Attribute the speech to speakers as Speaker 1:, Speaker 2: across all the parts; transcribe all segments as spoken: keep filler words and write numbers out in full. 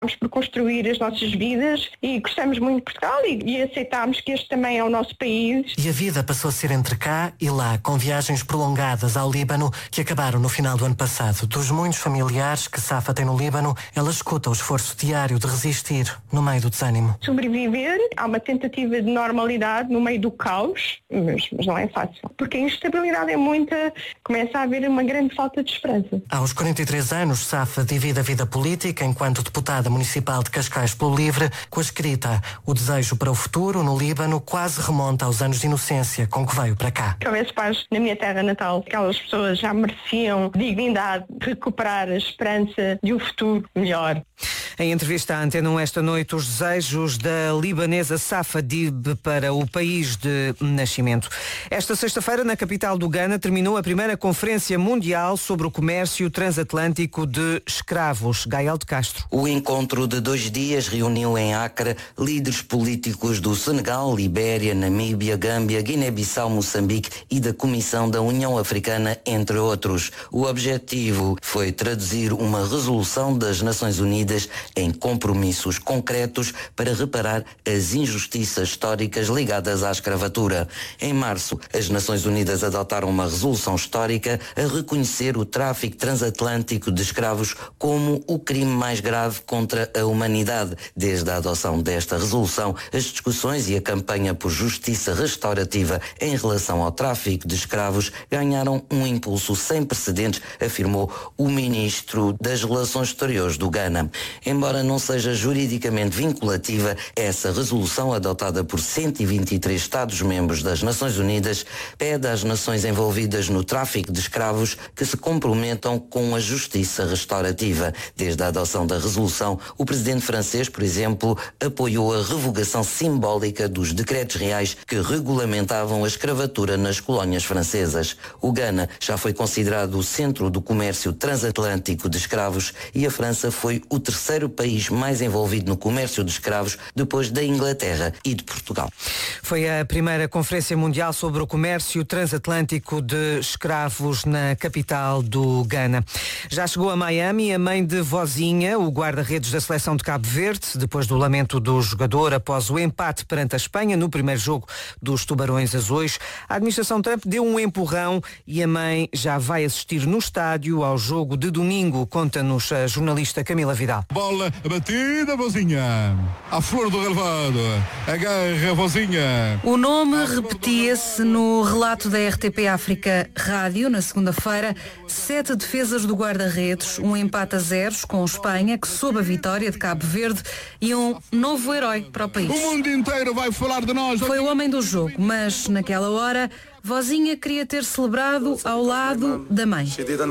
Speaker 1: por construir as nossas vidas e gostamos muito de Portugal e, e aceitámos que este também é o nosso país.
Speaker 2: E a vida passou a ser entre cá e lá, com viagens prolongadas ao Líbano que acabaram no final do ano passado. Dos muitos familiares que Safa tem no Líbano, ela escuta o esforço diário de resistir no meio do desânimo.
Speaker 1: Sobreviver, há uma tentativa de normalidade no meio do caos, mas, mas não é fácil. Porque a instabilidade é muita, começa a haver uma grande falta de esperança.
Speaker 2: Aos quarenta e três anos, Safa divide a vida política enquanto deputada municipal de Cascais pelo Livre com a escrita. O desejo para o futuro no Líbano quase remonta aos anos de inocência com que veio para cá.
Speaker 1: Que houvesse paz na minha terra natal. Aquelas pessoas já mereciam dignidade, recuperar a esperança de um futuro melhor.
Speaker 3: Em entrevista à Antena um esta noite, os desejos da libanesa Safa Dib para o país de nascimento. Esta sexta-feira, na capital do Ghana, terminou a primeira Conferência Mundial sobre o Comércio Transatlântico de Escravos. Gael de Castro.
Speaker 4: O encontro de dois dias reuniu em Acre líderes políticos do Senegal, Libéria, Namíbia, Gâmbia, Guiné-Bissau, Moçambique e da Comissão da União Africana, entre outros. O objetivo foi traduzir uma resolução das Nações Unidas em compromissos concretos para reparar as injustiças históricas ligadas à escravatura. Em março, as Nações Unidas adotaram uma resolução histórica a reconhecer o tráfico transatlântico de escravos como o crime mais grave contra a humanidade. Desde a adoção desta resolução, as discussões e a campanha por justiça restaurativa em relação ao tráfico de escravos ganharam um impulso sem precedentes, afirmou o ministro das Relações Exteriores do Ghana. Embora não seja juridicamente vinculativa, essa resolução, adotada por cento e vinte e três Estados-membros das Nações Unidas, pede às nações envolvidas no tráfico de escravos que se comprometam com a justiça restaurativa. Desde a adoção da resolução, o presidente francês, por exemplo, apoiou a revogação simbólica dos decretos reais que regulamentavam a escravatura nas colónias francesas. O Ghana já foi considerado o centro do comércio transatlântico de escravos e a França foi o terceiro país mais envolvido no comércio de escravos depois da Inglaterra e de Portugal.
Speaker 3: Foi a primeira Conferência Mundial sobre o Comércio Transatlântico de Escravos na capital do Ghana. Já chegou a Miami a mãe de Vozinha, o guarda-redes da seleção de Cabo Verde, depois do lamento do jogador após o empate perante a Espanha no primeiro jogo dos Tubarões Azuis. A administração Trump deu um empurrão e a mãe já vai assistir no estádio ao jogo de domingo, conta-nos a jornalista Camila Vidal.
Speaker 5: Bola batida, Vozinha. À flor do relevado. Agarra, Vozinha.
Speaker 6: O nome repetia-se no relato da R T P África Rádio na segunda-feira. Sete defesas do guarda-redes, um empate a zeros com Espanha, que soube a vitória de Cabo Verde, e um novo herói para o país.
Speaker 5: O mundo inteiro vai falar de nós.
Speaker 6: Foi o homem do jogo, mas naquela hora Vozinha queria ter celebrado ao lado da mãe.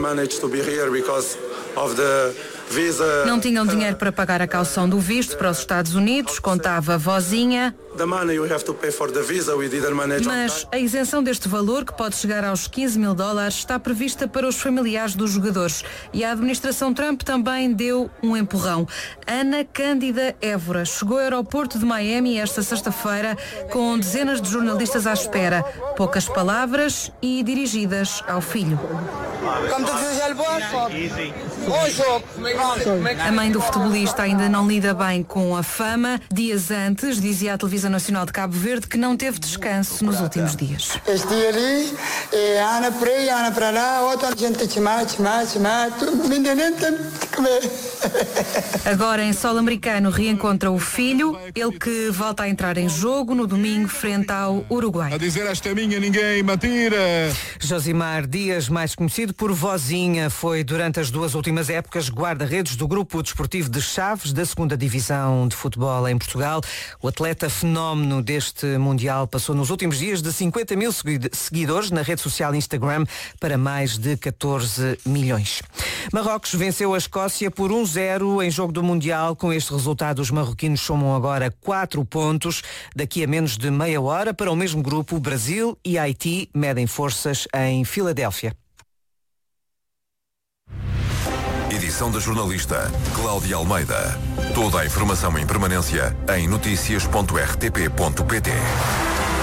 Speaker 6: Não tinham dinheiro para pagar a caução do visto para os Estados Unidos, contava Vozinha. Mas a isenção deste valor, que pode chegar aos quinze mil dólares, está prevista para os familiares dos jogadores. E a administração Trump também deu um empurrão. Ana Cândida Évora chegou ao aeroporto de Miami esta sexta-feira com dezenas de jornalistas à espera. Poucas palavras e dirigidas ao filho. A mãe do futebolista ainda não lida bem com a fama. Dias antes, dizia a Televisão Nacional de Cabo Verde que não teve descanso nos últimos dias.
Speaker 7: Estive ali, Ana para aí, Ana para lá, outra gente te mate, mate, mate, menino tem que comer.
Speaker 6: Agora, em solo americano, reencontra o filho, ele que volta a entrar em jogo no domingo frente ao Uruguai.
Speaker 5: A dizer esta minha ninguém me tira.
Speaker 3: Josimar Dias, mais conhecido por Vozinha, foi durante as duas últimas épocas guarda-redes do grupo desportivo de Chaves da segunda divisão de futebol em Portugal. O atleta fenómeno deste Mundial passou nos últimos dias de cinquenta mil seguidores na rede social Instagram para mais de catorze milhões. Marrocos venceu a Escócia por um zero em jogo do Mundial. Com este resultado, os marroquinos somam agora quatro pontos. Daqui a menos de meia hora, para o mesmo grupo, Brasil e Haiti medem forças em Filadélfia.
Speaker 8: Edição da jornalista Cláudia Almeida. Toda a informação em permanência em noticias ponto r t p ponto p t.